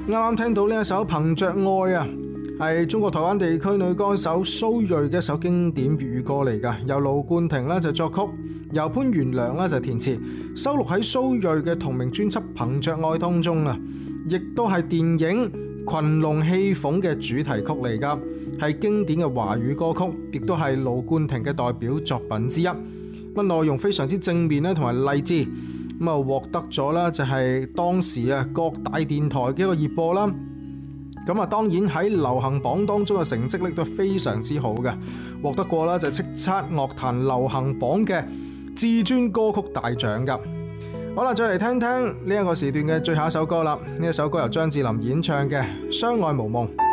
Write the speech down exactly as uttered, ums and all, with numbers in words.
啱啱聽到呢一首《憑着愛》啊，係中國台灣地區女歌手蘇芮嘅一首經典粵語歌嚟㗎，由盧冠廷咧就作曲，由潘元良咧就填詞，收錄喺蘇芮嘅同名專輯《憑着愛》當中啊，亦都係電影《群龍戲鳳》嘅主題曲嚟㗎，係經典嘅華語歌曲，亦都係盧冠廷嘅代表作品之一。咁內容非常之正面咧，同埋勵志。咁啊，獲得咗啦，就係當時啊各大電台嘅一個熱播啦。咁啊，當然喺流行榜當中嘅成績力都非常之好嘅，獲得過啦就叱咤樂壇流行榜嘅至尊歌曲大獎噶。好啦，再嚟聽聽呢一個時段嘅最後一首歌啦。呢一首歌由張智霖演唱嘅《相愛無夢》。